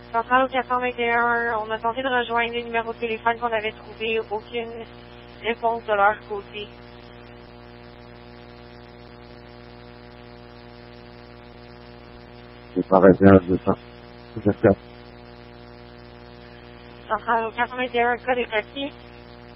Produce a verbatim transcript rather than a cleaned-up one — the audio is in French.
Centrale au quatre cent vingt et un, on a tenté de rejoindre les numéros de téléphone qu'on avait trouvés, aucune réponse de leur côté. C'est pas réserve de ça. Centrale au quatre cent vingt et un, code est précis.